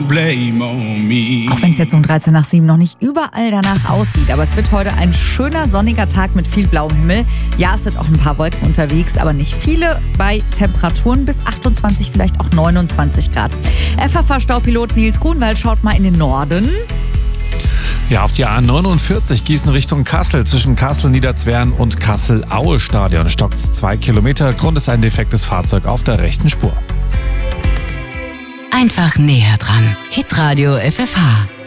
blame on me. Auch wenn es jetzt um 13 nach 7 noch nicht überall danach aussieht, aber es wird heute ein schöner sonniger Tag mit viel blauem Himmel. Ja, es sind auch ein paar Wolken unterwegs, aber nicht viele, bei Temperaturen bis 28, vielleicht auch 29 Grad. FAV-Staupilot Nils Grunwald schaut mal in den Norden. Ja, auf die A49 Gießen Richtung Kassel. Zwischen Kassel-Niederzwern und Kassel-Aue-Stadion stockt es 2 Kilometer. Grund ist ein defektes Fahrzeug auf der rechten Spur. Einfach näher dran. Hitradio FFH.